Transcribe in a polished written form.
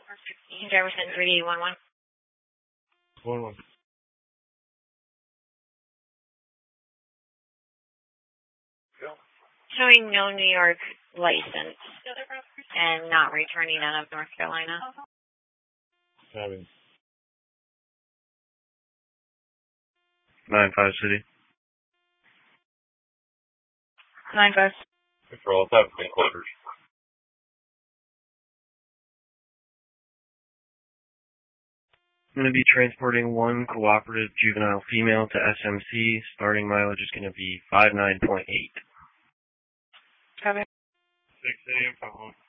Jefferson 3811. 1-1. Showing no New York license and not returning out of North Carolina. Having 9-5 City. 9-5. Control, have clean quarters. I'm going to be transporting one cooperative juvenile female to SMC. Starting mileage is going to be 59.8. Copy. 6 a.m.